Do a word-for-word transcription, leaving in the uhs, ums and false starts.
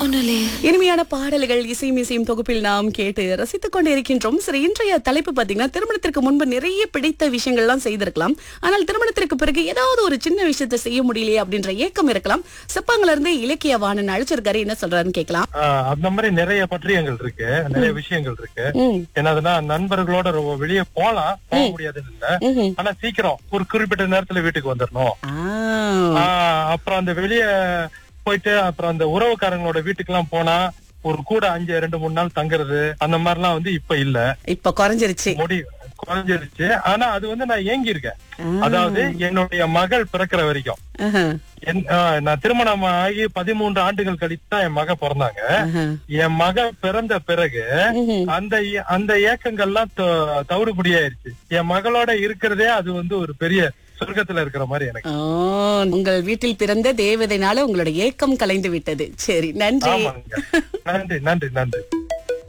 ஒண்ணும் இல்லையே. இனிமையான பாடல்கள் இசை மிசையும் தொகுப்பில் நாம் கேட்டு ரசித்துக் கொண்டு இருக்கின்றோம். சரி, இன்றைய தலைப்பு பாத்தீங்கன்னா, திருமணத்திற்கு முன்பு நிறைய பிடித்த விஷயங்கள்லாம் செய்திருக்கலாம். ஆனால் திருமணத்திற்கு பிறகு ஏதாவது ஒரு சின்ன விஷயத்தை செய்ய முடியலையே அப்படின்ற ஏக்கம் இருக்கலாம். செப்பாங்கல இருந்து இலக்கிய வாணன் அழைச்சிருக்காரு, என்ன சொல்றாருன்னு கேட்கலாம். ஆஹ் அந்த மாதிரி நிறைய பற்றியங்கள் இருக்கு, நிறைய விஷயங்கள் இருக்கு. என்னதுன்னா, நண்பர்களோட ரொம்ப வெளியே போலாம், போக முடியாதுன்னு இல்ல, ஆனா சீக்கிரம் ஒரு குறிப்பிட்ட நேரத்துல வீட்டுக்கு வந்துடணும். ஆஹ் அப்புறம் அந்த வெளியே போயிட்டு அப்புறம் அந்த உறவுக்காரங்களோட வீட்டுக்கு எல்லாம் போனா ஒரு கூட அஞ்சு ரெண்டு மூணு நாள் தங்குறது, அந்த மாதிரி எல்லாம் வந்து இப்ப இல்ல, இப்ப குறைஞ்சிருச்சு, முடி குறைஞ்சிருச்சு. ஆனா அது வந்து நான் ஏங்கி இருக்கேன். அதாவது என்னுடைய மகள் பிறக்கிற வரைக்கும், நான் திருமணம் ஆகி பதிமூன்று ஆண்டுகள் கழித்து தான் என் மக பிறந்தாங்க. என் மக பிறந்த பிறகு அந்த அந்த ஏக்கங்கள்லாம் தவிடுபடியாயிருச்சு. என் மகளோட இருக்கிறதே அது வந்து ஒரு பெரிய சொர்க்கத்துல இருக்கிற மாதிரி எனக்கு. உங்கள் வீட்டில் பிறந்த தேவதைனால உங்களோட ஏக்கம் கலைந்து விட்டது. சரி, நன்றி. நன்றி நன்றி நன்றி.